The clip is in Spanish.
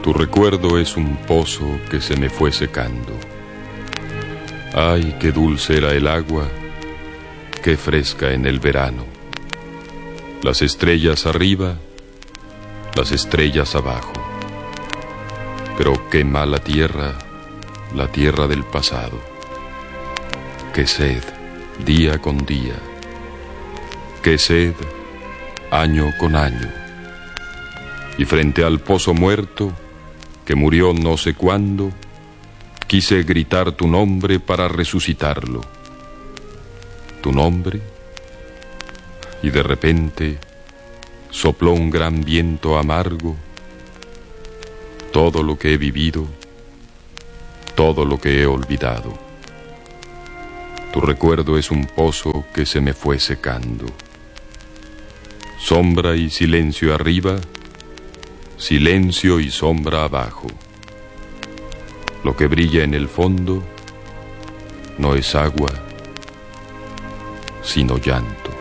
Tu recuerdo es un pozo que se me fue secando. Ay, qué dulce era el agua, qué fresca en el verano. Las estrellas arriba, las estrellas abajo. Pero qué mala tierra, la tierra del pasado. Qué sed, día con día. Qué sed, año con año. Y frente al pozo muerto, que murió no sé cuándo, quise gritar tu nombre para resucitarlo. Tu nombre, y de repente sopló un gran viento amargo. Todo lo que he vivido, todo lo que he olvidado. Tu recuerdo es un pozo que se me fue secando. Sombra y silencio arriba, silencio y sombra abajo. Lo que brilla en el fondo no es agua, sino llanto.